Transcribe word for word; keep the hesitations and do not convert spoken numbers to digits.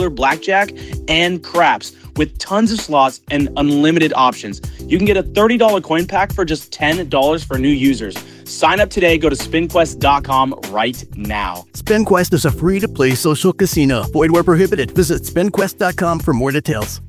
regular blackjack and craps with tons of slots and unlimited options. You can get a thirty dollars coin pack for just ten dollars for new users. Sign up today. Go to spin quest dot com right now. SpinQuest is a free-to-play social casino. Void where prohibited. Visit spin quest dot com for more details.